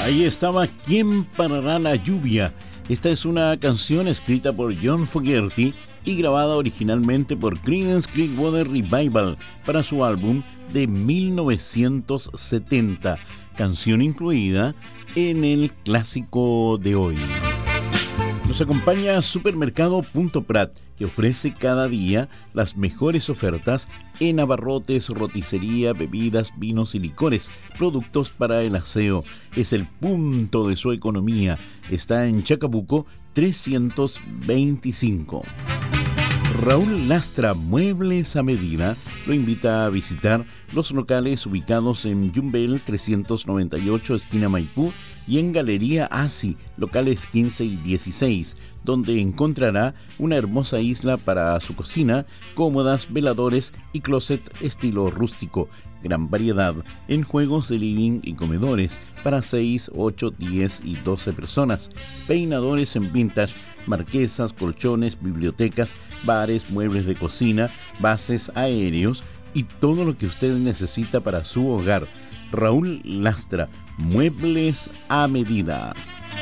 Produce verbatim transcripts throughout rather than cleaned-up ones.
Ahí estaba ¿Quién parará la lluvia? Esta es una canción escrita por John Fogerty y grabada originalmente por Creedence Clearwater Revival para su álbum de mil novecientos setenta, canción incluida en el clásico de hoy. Nos acompaña Supermercado Punto Prat, que ofrece cada día las mejores ofertas en abarrotes, roticería, bebidas, vinos y licores, productos para el aseo. Es el punto de su economía. Está en Chacabuco trescientos veinticinco. Raúl Lastra Muebles a Medida lo invita a visitar los locales ubicados en Yumbel trescientos noventa y ocho, esquina Maipú, y en Galería Asi, locales quince y dieciséis, donde encontrará una hermosa isla para su cocina, cómodas, veladores y closet estilo rústico. Gran variedad en juegos de living y comedores para seis, ocho, diez y doce personas. Peinadores en vintage, marquesas, colchones, bibliotecas, bares, muebles de cocina, bases aéreos y todo lo que usted necesita para su hogar. Raúl Lastra, Muebles a Medida.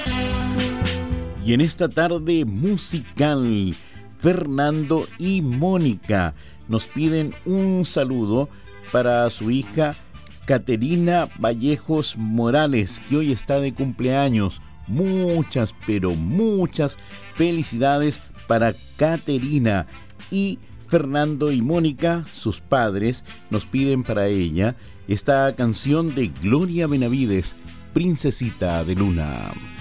Y en esta tarde musical, Fernando y Mónica nos piden un saludo para su hija Caterina Vallejos Morales, que hoy está de cumpleaños. Muchas, pero muchas felicidades para Caterina. Y Fernando y Mónica, sus padres, nos piden para ella esta canción de Gloria Benavides, Princesita de Luna.